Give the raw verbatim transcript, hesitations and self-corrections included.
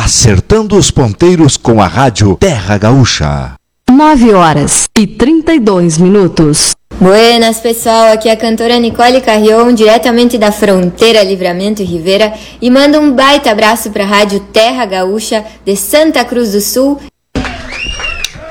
acertando os ponteiros com a rádio Terra Gaúcha. nove horas e trinta e dois minutos. Buenas, pessoal, aqui é a cantora Nicole Carrion, diretamente da fronteira Livramento e Rivera, e manda um baita abraço para a rádio Terra Gaúcha de Santa Cruz do Sul